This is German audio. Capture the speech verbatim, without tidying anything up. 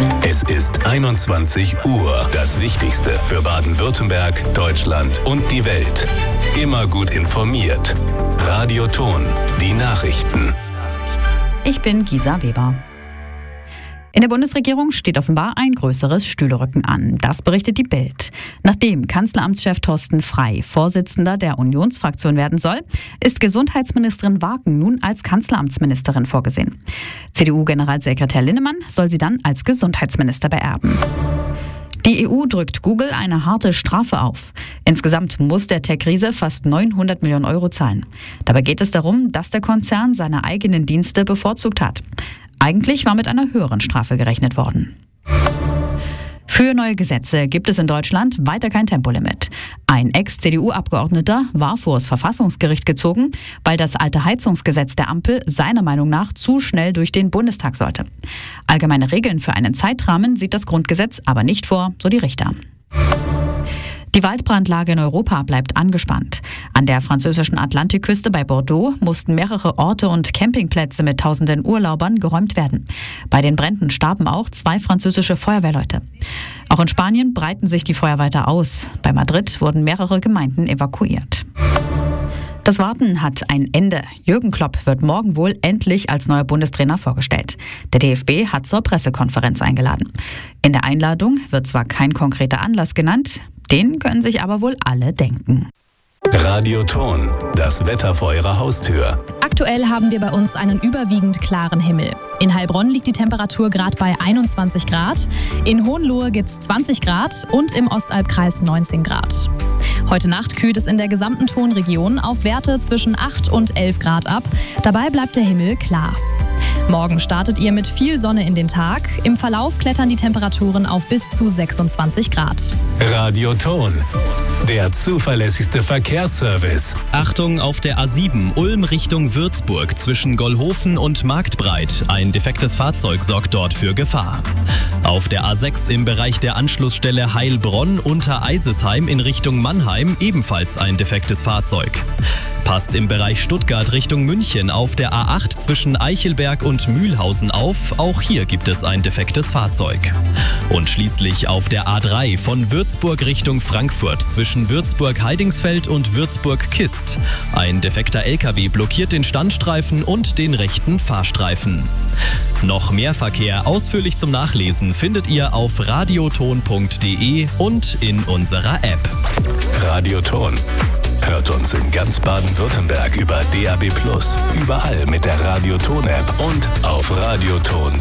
Es ist einundzwanzig Uhr. Das Wichtigste für Baden-Württemberg, Deutschland und die Welt. Immer gut informiert. Radio Ton, die Nachrichten. Ich bin Gisa Weber. In der Bundesregierung steht offenbar ein größeres Stühlerücken an. Das berichtet die Bild. Nachdem Kanzleramtschef Thorsten Frey Vorsitzender der Unionsfraktion werden soll, ist Gesundheitsministerin Waken nun als Kanzleramtsministerin vorgesehen. C D U-Generalsekretär Linnemann soll sie dann als Gesundheitsminister beerben. Die E U drückt Google eine harte Strafe auf. Insgesamt muss der Tech-Riese fast neunhundert Millionen Euro zahlen. Dabei geht es darum, dass der Konzern seine eigenen Dienste bevorzugt hat. Eigentlich war mit einer höheren Strafe gerechnet worden. Für neue Gesetze gibt es in Deutschland weiter kein Tempolimit. Ein Ex-C D U-Abgeordneter war vor das Verfassungsgericht gezogen, weil das alte Heizungsgesetz der Ampel seiner Meinung nach zu schnell durch den Bundestag sollte. Allgemeine Regeln für einen Zeitrahmen sieht das Grundgesetz aber nicht vor, so die Richter. Die Waldbrandlage in Europa bleibt angespannt. An der französischen Atlantikküste bei Bordeaux mussten mehrere Orte und Campingplätze mit tausenden Urlaubern geräumt werden. Bei den Bränden starben auch zwei französische Feuerwehrleute. Auch in Spanien breiten sich die Feuer weiter aus. Bei Madrid wurden mehrere Gemeinden evakuiert. Das Warten hat ein Ende. Jürgen Klopp wird morgen wohl endlich als neuer Bundestrainer vorgestellt. Der D F B hat zur Pressekonferenz eingeladen. In der Einladung wird zwar kein konkreter Anlass genannt, den können sich aber wohl alle denken. Radio Ton, das Wetter vor Ihrer Haustür. Aktuell haben wir bei uns einen überwiegend klaren Himmel. In Heilbronn liegt die Temperatur gerade bei einundzwanzig Grad, in Hohenlohe gibt es zwanzig Grad und im Ostalbkreis neunzehn Grad. Heute Nacht kühlt es in der gesamten Tonregion auf Werte zwischen acht und elf Grad ab. Dabei bleibt der Himmel klar. Morgen startet ihr mit viel Sonne in den Tag. Im Verlauf klettern die Temperaturen auf bis zu sechsundzwanzig Grad. Radio Ton, der zuverlässigste Verkehrsservice. Achtung auf der A sieben Ulm Richtung Würzburg zwischen Gollhofen und Marktbreit. Ein defektes Fahrzeug sorgt dort für Gefahr. Auf der A sechs im Bereich der Anschlussstelle Heilbronn unter Eisesheim in Richtung Mannheim ebenfalls ein defektes Fahrzeug. Passt im Bereich Stuttgart Richtung München auf der A acht zwischen Eichelberg und Mühlhausen auf. Auch hier gibt es ein defektes Fahrzeug. Und schließlich auf der A drei von Würzburg Richtung Frankfurt zwischen Würzburg-Heidingsfeld und Würzburg-Kist. Ein defekter L K W blockiert den Standstreifen und den rechten Fahrstreifen. Noch mehr Verkehr ausführlich zum Nachlesen findet ihr auf radioton punkt de und in unserer App. Radio Ton. Hört uns in ganz Baden-Württemberg über D A B plus, überall mit der Radio Ton App und auf radioton